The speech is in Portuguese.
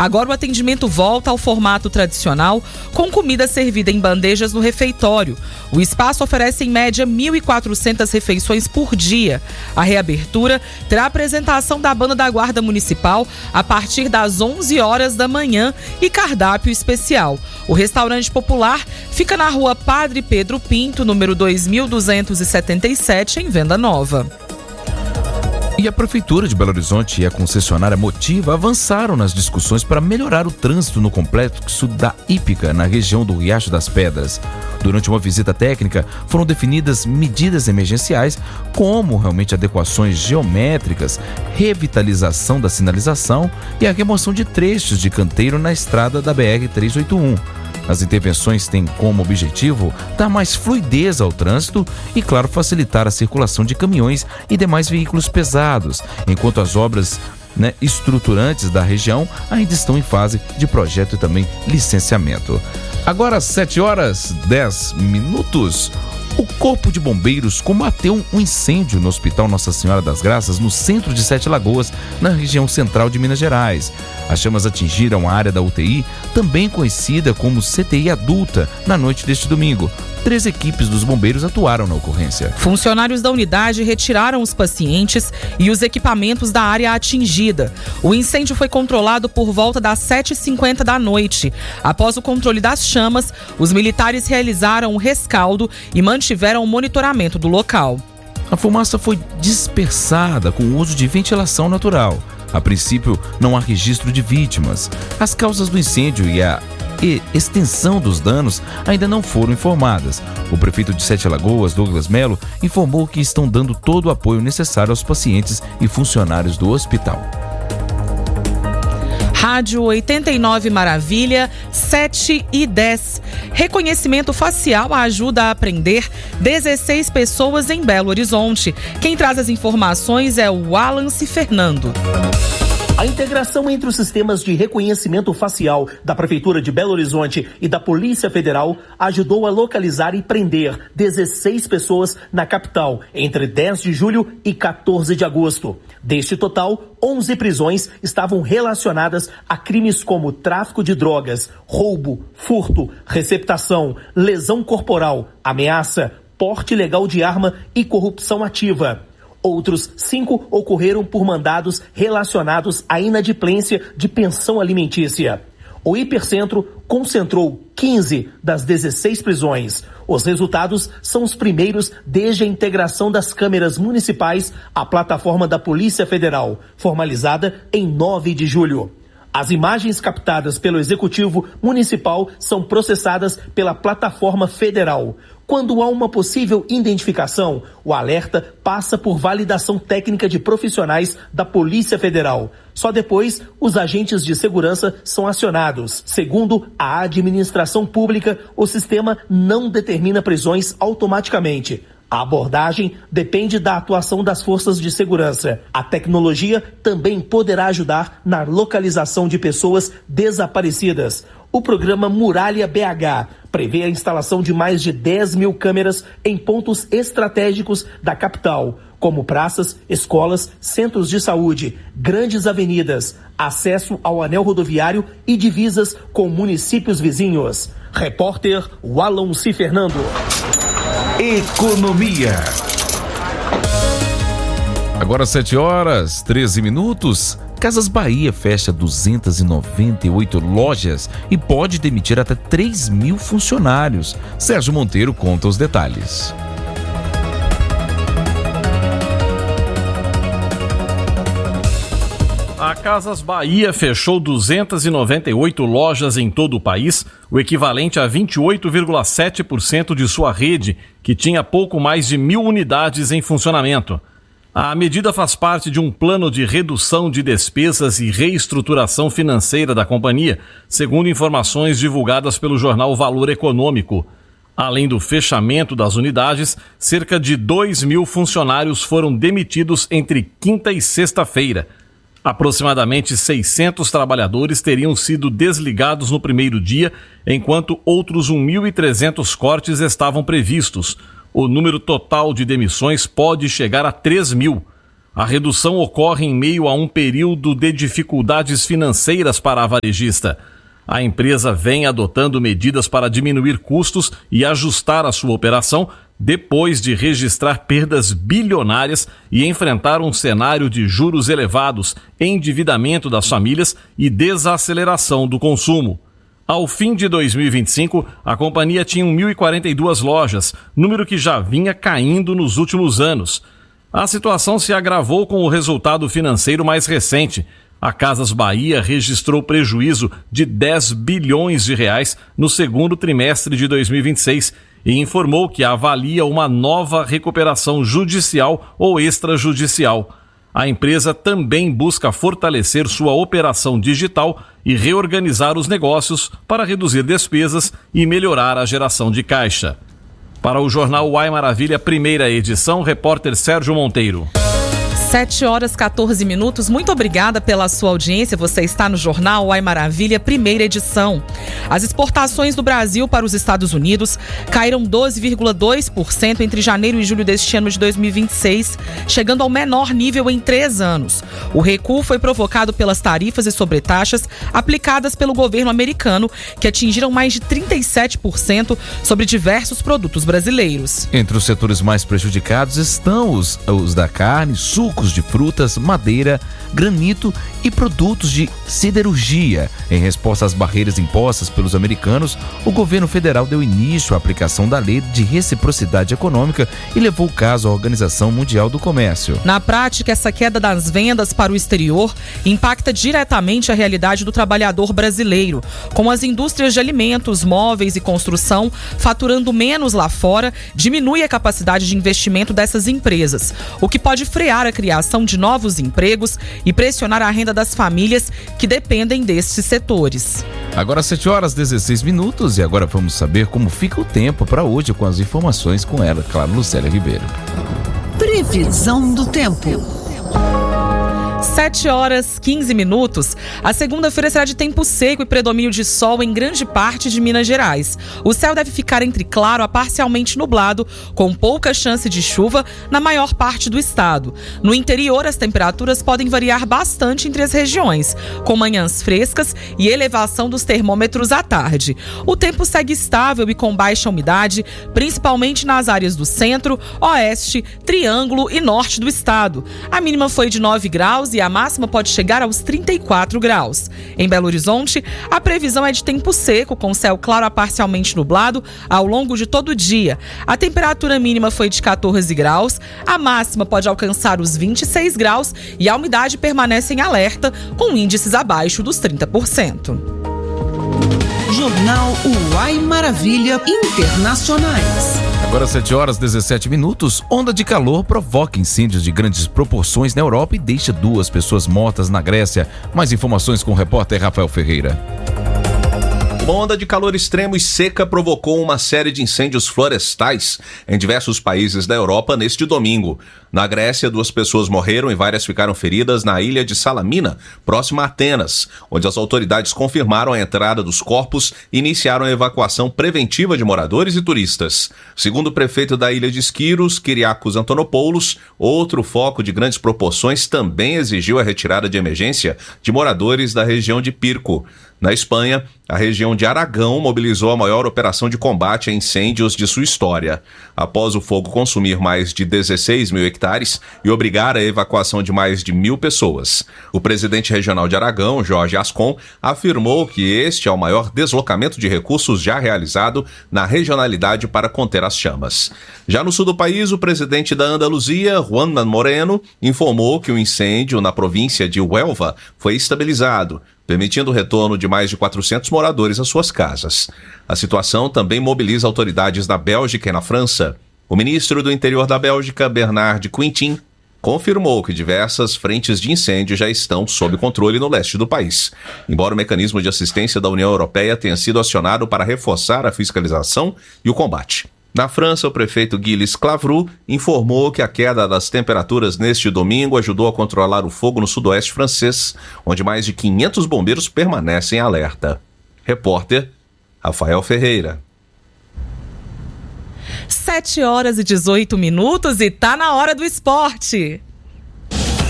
Agora o atendimento volta ao formato tradicional, com comida servida em bandejas no refeitório. O espaço oferece em média 1.400 refeições por dia. A reabertura terá a apresentação da Banda da Guarda Municipal a partir das 11 horas da manhã e cardápio especial. O restaurante popular fica na rua Padre Pedro Pinto, número 2277, em Venda Nova. E a Prefeitura de Belo Horizonte e a concessionária Motiva avançaram nas discussões para melhorar o trânsito no complexo da Hípica, na região do Riacho das Pedras. Durante uma visita técnica, foram definidas medidas emergenciais, como realmente adequações geométricas, revitalização da sinalização e a remoção de trechos de canteiro na estrada da BR-381. As intervenções têm como objetivo dar mais fluidez ao trânsito e, claro, facilitar a circulação de caminhões e demais veículos pesados, enquanto as obras estruturantes da região ainda estão em fase de projeto e também licenciamento. Agora, 7h10. O Corpo de Bombeiros combateu um incêndio no Hospital Nossa Senhora das Graças, no centro de Sete Lagoas, na região central de Minas Gerais. As chamas atingiram a área da UTI, também conhecida como CTI adulta, na noite deste domingo. 3 equipes dos bombeiros atuaram na ocorrência. Funcionários da unidade retiraram os pacientes e os equipamentos da área atingida. O incêndio foi controlado por volta das 7h50 da noite. Após o controle das chamas, os militares realizaram um rescaldo e mantiveram o monitoramento do local. A fumaça foi dispersada com o uso de ventilação natural. A princípio, não há registro de vítimas. As causas do incêndio e a extensão dos danos ainda não foram informadas. O prefeito de Sete Lagoas, Douglas Melo, informou que estão dando todo o apoio necessário aos pacientes e funcionários do hospital. Rádio 89 Maravilha, 7h10. Reconhecimento facial ajuda a prender 16 pessoas em Belo Horizonte. Quem traz as informações é o Wallace Fernando. A integração entre os sistemas de reconhecimento facial da Prefeitura de Belo Horizonte e da Polícia Federal ajudou a localizar e prender 16 pessoas na capital entre 10 de julho e 14 de agosto. Deste total, 11 prisões estavam relacionadas a crimes como tráfico de drogas, roubo, furto, receptação, lesão corporal, ameaça, porte ilegal de arma e corrupção ativa. Outros 5 ocorreram por mandados relacionados à inadimplência de pensão alimentícia. O Hipercentro concentrou 15 das 16 prisões. Os resultados são os primeiros desde a integração das câmeras municipais à plataforma da Polícia Federal, formalizada em 9 de julho. As imagens captadas pelo Executivo Municipal são processadas pela plataforma federal. Quando há uma possível identificação, o alerta passa por validação técnica de profissionais da Polícia Federal. Só depois, os agentes de segurança são acionados. Segundo a administração pública, o sistema não determina prisões automaticamente. A abordagem depende da atuação das forças de segurança. A tecnologia também poderá ajudar na localização de pessoas desaparecidas. O programa Muralha BH prevê a instalação de mais de 10 mil câmeras em pontos estratégicos da capital, como praças, escolas, centros de saúde, grandes avenidas, acesso ao anel rodoviário e divisas com municípios vizinhos. Repórter Wallace Fernando. Economia. Agora 7h13. Casas Bahia fecha 298 lojas e pode demitir até 3 mil funcionários. Sérgio Monteiro conta os detalhes. A Casas Bahia fechou 298 lojas em todo o país, o equivalente a 28,7% de sua rede, que tinha pouco mais de 1.000 unidades em funcionamento. A medida faz parte de um plano de redução de despesas e reestruturação financeira da companhia, segundo informações divulgadas pelo jornal Valor Econômico. Além do fechamento das unidades, cerca de 2 mil funcionários foram demitidos entre quinta e sexta-feira. Aproximadamente 600 trabalhadores teriam sido desligados no primeiro dia, enquanto outros 1.300 cortes estavam previstos. O número total de demissões pode chegar a 3 mil. A redução ocorre em meio a um período de dificuldades financeiras para a varejista. A empresa vem adotando medidas para diminuir custos e ajustar a sua operação depois de registrar perdas bilionárias e enfrentar um cenário de juros elevados, endividamento das famílias e desaceleração do consumo. Ao fim de 2025, a companhia tinha 1.042 lojas, número que já vinha caindo nos últimos anos. A situação se agravou com o resultado financeiro mais recente. A Casas Bahia registrou prejuízo de 10 bilhões de reais no segundo trimestre de 2026 e informou que avalia uma nova recuperação judicial ou extrajudicial. A empresa também busca fortalecer sua operação digital e reorganizar os negócios para reduzir despesas e melhorar a geração de caixa. Para o jornal Uai Maravilha, primeira edição, repórter Sérgio Monteiro. 7h14. Muito obrigada pela sua audiência. Você está no Jornal Uai Maravilha, primeira edição. As exportações do Brasil para os Estados Unidos caíram 12,2% entre janeiro e julho deste ano de 2026, chegando ao menor nível em 3 anos. O recuo foi provocado pelas tarifas e sobretaxas aplicadas pelo governo americano, que atingiram mais de 37% sobre diversos produtos brasileiros. Entre os setores mais prejudicados estão os da carne, sucos de frutas, madeira, granito e produtos de siderurgia. Em resposta às barreiras impostas pelos americanos, o governo federal deu início à aplicação da Lei de Reciprocidade Econômica e levou o caso à Organização Mundial do Comércio. Na prática, essa queda das vendas para o exterior impacta diretamente a realidade do trabalhador brasileiro, com as indústrias de alimentos, móveis e construção faturando menos lá fora, diminui a capacidade de investimento dessas empresas, o que pode frear a criação de novos empregos e pressionar a renda das famílias que dependem desses setores. Agora 7h16 e agora vamos saber como fica o tempo para hoje com as informações com ela, claro, Lucélia Ribeiro. Previsão do tempo. 7h15. A segunda-feira será de tempo seco e predomínio de sol em grande parte de Minas Gerais. O céu deve ficar entre claro a parcialmente nublado, com pouca chance de chuva na maior parte do estado. No interior, as temperaturas podem variar bastante entre as regiões, com manhãs frescas e elevação dos termômetros à tarde. O tempo segue estável e com baixa umidade, principalmente nas áreas do centro, oeste, triângulo e norte do estado. A mínima foi de 9 graus e a máxima pode chegar aos 34 graus. Em Belo Horizonte, a previsão é de tempo seco, com céu claro a parcialmente nublado ao longo de todo o dia. A temperatura mínima foi de 14 graus, a máxima pode alcançar os 26 graus e a umidade permanece em alerta, com índices abaixo dos 30%. Jornal Uai Maravilha Internacionais. Agora 7h17. Onda de calor provoca incêndios de grandes proporções na Europa e deixa 2 pessoas mortas na Grécia. Mais informações com o repórter Rafael Ferreira. Uma onda de calor extremo e seca provocou uma série de incêndios florestais em diversos países da Europa neste domingo. Na Grécia, 2 pessoas morreram e várias ficaram feridas na ilha de Salamina, próxima a Atenas, onde as autoridades confirmaram a entrada dos corpos e iniciaram a evacuação preventiva de moradores e turistas. Segundo o prefeito da ilha de Esquiros, Kyriakos Antonopoulos, outro foco de grandes proporções também exigiu a retirada de emergência de moradores da região de Pirco. Na Espanha, a região de Aragão mobilizou a maior operação de combate a incêndios de sua história. Após o fogo consumir mais de 16 mil hectares e obrigar a evacuação de mais de 1.000 pessoas. O presidente regional de Aragão, Jorge Ascon, afirmou que este é o maior deslocamento de recursos já realizado na regionalidade para conter as chamas. Já no sul do país, o presidente da Andaluzia, Juan Moreno, informou que o incêndio na província de Huelva foi estabilizado, permitindo o retorno de mais de 400 moradores às suas casas. A situação também mobiliza autoridades na Bélgica e na França. O ministro do Interior da Bélgica, Bernard Quintin, confirmou que diversas frentes de incêndio já estão sob controle no leste do país, embora o mecanismo de assistência da União Europeia tenha sido acionado para reforçar a fiscalização e o combate. Na França, o prefeito Gilles Clavroux informou que a queda das temperaturas neste domingo ajudou a controlar o fogo no sudoeste francês, onde mais de 500 bombeiros permanecem em alerta. Repórter Rafael Ferreira. 7h18 e tá na hora do esporte.